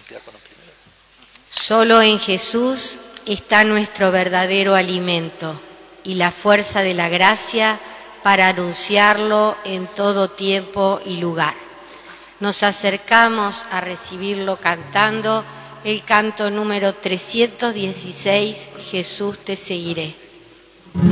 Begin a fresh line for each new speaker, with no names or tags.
Solo en Jesús está nuestro verdadero alimento y la fuerza de la gracia para anunciarlo en todo tiempo y lugar. Nos acercamos a recibirlo cantando el canto número 316, Jesús te seguiré.